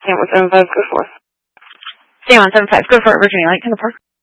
Stay on 175, go for it. Stay on 75, go for it, Virginia Light, 10 to 4.